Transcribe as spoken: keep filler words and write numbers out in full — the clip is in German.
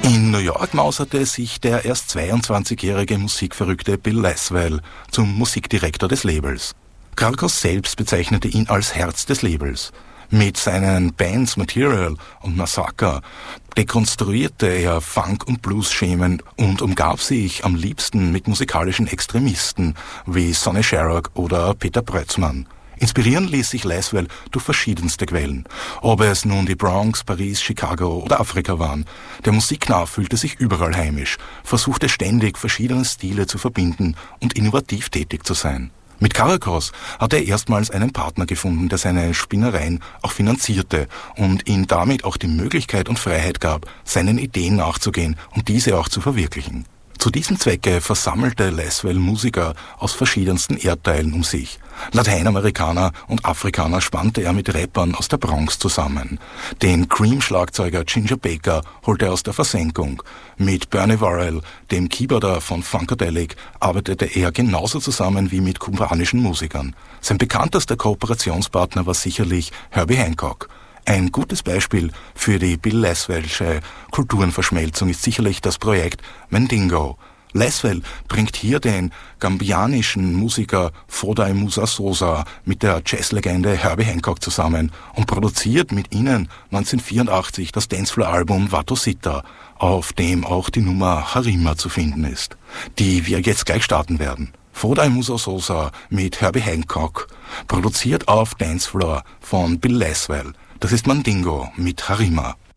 In New York mauserte sich der erst zweiundzwanzigjährige musikverrückte Bill Laswell zum Musikdirektor des Labels. Carcass selbst bezeichnete ihn als Herz des Labels. Mit seinen Bands Material und Massacre dekonstruierte er Funk- und Blues-Schemen und umgab sich am liebsten mit musikalischen Extremisten wie Sonny Sharrock oder Peter Brötzmann. Inspirieren ließ sich Laswell durch verschiedenste Quellen. Ob es nun die Bronx, Paris, Chicago oder Afrika waren. Der Musiknah fühlte sich überall heimisch, versuchte ständig verschiedene Stile zu verbinden und innovativ tätig zu sein. Mit Carcass hat er erstmals einen Partner gefunden, der seine Spinnereien auch finanzierte und ihm damit auch die Möglichkeit und Freiheit gab, seinen Ideen nachzugehen und diese auch zu verwirklichen. Zu diesem Zwecke versammelte Laswell Musiker aus verschiedensten Erdteilen um sich. Lateinamerikaner und Afrikaner spannte er mit Rappern aus der Bronx zusammen. Den Cream-Schlagzeuger Ginger Baker holte er aus der Versenkung. Mit Bernie Worrell, dem Keyboarder von Funkadelic, arbeitete er genauso zusammen wie mit kubanischen Musikern. Sein bekanntester Kooperationspartner war sicherlich Herbie Hancock. Ein gutes Beispiel für die Bill Laswellsche Kulturenverschmelzung ist sicherlich das Projekt Mandingo. Laswell bringt hier den gambianischen Musiker Foday Musa Sosa mit der Jazzlegende Herbie Hancock zusammen und produziert mit ihnen neunzehnhundertvierundachtzig das Dancefloor-Album Watosita, auf dem auch die Nummer Harima zu finden ist, die wir jetzt gleich starten werden. Foday Musa Sosa mit Herbie Hancock, produziert auf Dancefloor von Bill Laswell. Das ist Mandingo mit Harima.